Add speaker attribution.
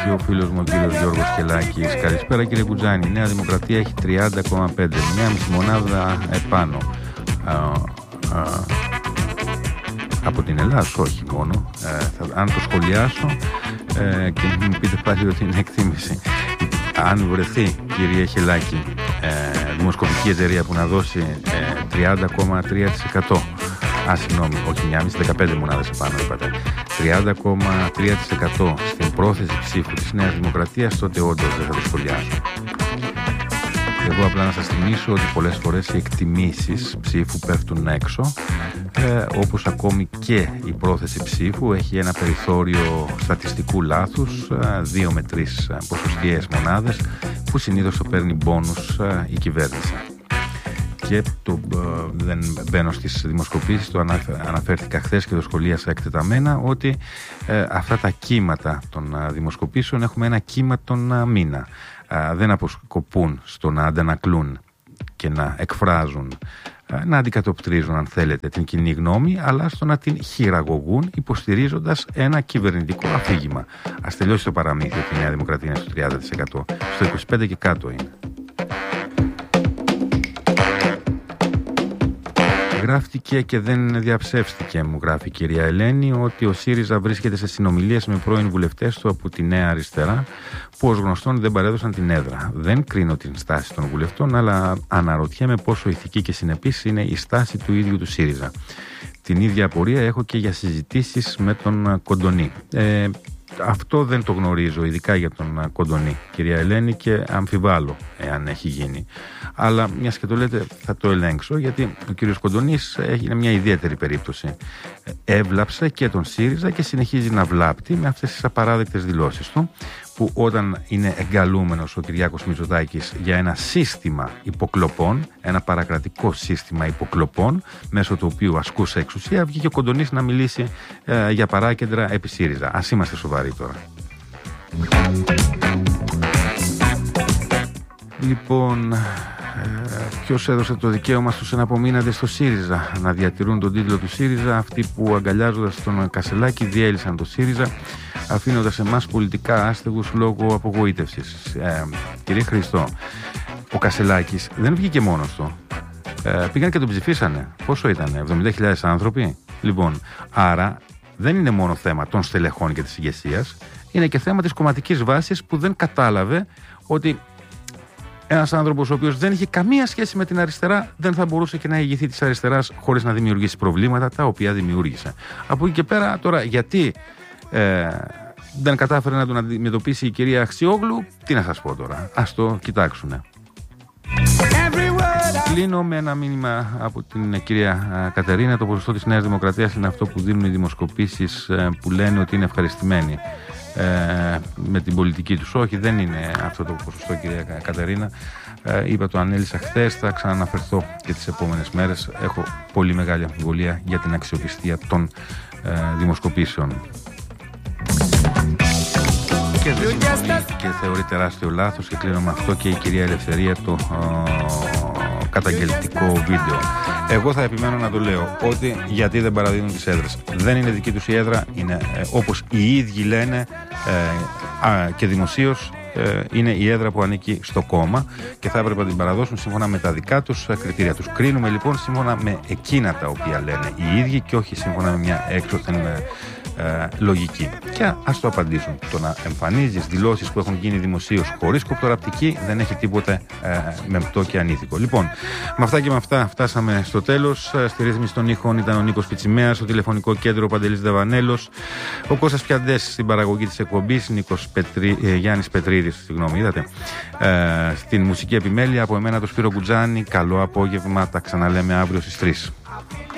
Speaker 1: έχει ο φίλος μου ο κύριος Γιώργος Κελάκης. Καλησπέρα κύριε Κουτζάνη. Η Νέα Δημοκρατία έχει 30,5, μια μισή μονάδα επάνω. Από την Ελλάδα, όχι μόνο. Αν το σχολιάσω και μου πείτε πάλι ότι είναι εκτίμηση. Αν βρεθεί, κύριε Χελάκη, δημοσκοπική εταιρεία που να δώσει 30,3%, συγγνώμη, όχι 1,5, 15 μονάδες επάνω είπατε, 30,3% στην πρόθεση ψήφου της Νέας Δημοκρατίας, τότε όντως δεν θα το σχολιάσω. Εγώ απλά να σας θυμίσω ότι πολλές φορές οι εκτιμήσεις ψήφου πέφτουν έξω, όπως ακόμη και η πρόθεση ψήφου έχει ένα περιθώριο στατιστικού λάθους, 2 με 3 ποσοστιαίες μονάδες, που συνήθως το παίρνει μπόνους η κυβέρνηση. Και δεν μπαίνω στις δημοσκοπήσεις, το αναφέρθηκα χθες και το σχολίασα εκτεταμένα, ότι αυτά τα κύματα των δημοσκοπήσεων έχουμε ένα κύμα τον μήνα. Δεν αποσκοπούν στο να αντανακλούν και να εκφράζουν, να αντικατοπτρίζουν αν θέλετε την κοινή γνώμη, αλλά στο να την χειραγωγούν υποστηρίζοντας ένα κυβερνητικό αφήγημα. Ας τελειώσει το παραμύθι ότι η Νέα Δημοκρατία είναι στο 30%, στο 25% και κάτω είναι. Γράφτηκε και δεν διαψεύστηκε, μου γράφει η κυρία Ελένη, ότι ο ΣΥΡΙΖΑ βρίσκεται σε συνομιλίες με πρώην βουλευτές του από τη Νέα Αριστερά, που ως γνωστόν δεν παρέδωσαν την έδρα. Δεν κρίνω την στάση των βουλευτών, αλλά αναρωτιέμαι πόσο ηθική και συνεπής είναι η στάση του ίδιου του ΣΥΡΙΖΑ. Την ίδια απορία έχω και για συζητήσεις με τον Κοντονή. Αυτό δεν το γνωρίζω, ειδικά για τον Κοντονή, κυρία Ελένη, και αμφιβάλλω εάν έχει γίνει. Αλλά μιας και το λέτε, θα το ελέγξω, γιατί ο κύριος Κοντονής είναι μια ιδιαίτερη περίπτωση. Έβλαψε και τον ΣΥΡΙΖΑ και συνεχίζει να βλάπτει με αυτές τις απαράδεκτες δηλώσεις του, που όταν είναι εγκαλούμενος ο Κυριάκος Μητσοτάκης για ένα σύστημα υποκλοπών, ένα παρακρατικό σύστημα υποκλοπών, μέσω του οποίου ασκούσε εξουσία, βγήκε ο Κοντονής να μιλήσει για παράκεντρα επί ΣΥΡΙΖΑ. Ας είμαστε σοβαροί τώρα. Λοιπόν, ποιος έδωσε το δικαίωμα στους εναπομείναντες στο ΣΥΡΙΖΑ να διατηρούν τον τίτλο του ΣΥΡΙΖΑ? Αυτοί που αγκαλιάζοντας τον Κασελάκη διέλυσαν το ΣΥΡΙΖΑ, αφήνοντας εμάς πολιτικά άστεγους λόγω απογοήτευσης. Κύριε Χριστό, ο Κασελάκης δεν βγήκε μόνος του. Πήγαν και τον ψηφίσανε. Πόσο ήτανε, 70.000 άνθρωποι? Λοιπόν, άρα δεν είναι μόνο θέμα των στελεχών και της ηγεσίας, είναι και θέμα της κομματικής βάσης, που δεν κατάλαβε ότι ένας άνθρωπος ο οποίος δεν είχε καμία σχέση με την αριστερά δεν θα μπορούσε και να ηγηθεί της αριστεράς χωρίς να δημιουργήσει προβλήματα τα οποία δημιούργησε. Από εκεί και πέρα, τώρα, γιατί δεν κατάφερε να τον αντιμετωπίσει η κυρία Αξιόγλου, τι να σας πω τώρα, ας το κοιτάξουνε. Κλείνω με ένα μήνυμα από την κυρία Κατερίνα. Το ποσοστό της Νέας Δημοκρατίας είναι αυτό που δίνουν οι δημοσκοπήσεις, που λένε ότι είναι ευχαριστημένοι με την πολιτική τους. Όχι, δεν είναι αυτό το ποσοστό, κυρία Κατερίνα. Είπα, το ανέλησα χθες, θα ξαναναφερθώ και τις επόμενες μέρες. Έχω πολύ μεγάλη αμφιβολία για την αξιοπιστία των δημοσκοπήσεων. Και θεωρεί τεράστιο λάθος, και κλείνω με αυτό, και η κυρία Ελευθερία, το καταγγελτικό βίντεο. Εγώ θα επιμένω να το λέω, ότι γιατί δεν παραδίδουν τις έδρες. Δεν είναι δική τους η έδρα, είναι όπως οι ίδιοι λένε και δημοσίως, είναι η έδρα που ανήκει στο κόμμα και θα έπρεπε να την παραδώσουν σύμφωνα με τα δικά τους κριτήρια. Τους κρίνουμε λοιπόν σύμφωνα με εκείνα τα οποία λένε οι ίδιοι και όχι σύμφωνα με μια έξωθεν λογική. Και ας το απαντήσουν. Το να εμφανίζεις δηλώσεις που έχουν γίνει δημοσίως χωρίς κοπτοραπτική δεν έχει τίποτε μεμπτό και ανήθικο. Λοιπόν, με αυτά και με αυτά φτάσαμε στο τέλος. Στη ρύθμιση των ήχων ήταν ο Νίκος Πιτσιμέας, στο τηλεφωνικό κέντρο ο Παντελής Δεβανέλος, ο Κώστας Πιαντές στην παραγωγή της εκπομπής, Γιάννης Πετρίδης, συγγνώμη, είδατε, στην μουσική επιμέλεια. Από εμένα το Σπύρο Κουτζάνη, καλό απόγευμα, τα ξαναλέμε αύριο στις 3.